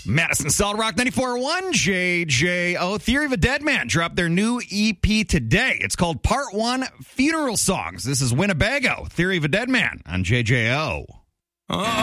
Madison Solid Rock 94.1, JJO. Theory of a Dead Man dropped their new EP today. It's called Part 1 Funeral Songs. This is Winnebago, Theory of a Dead Man on JJO.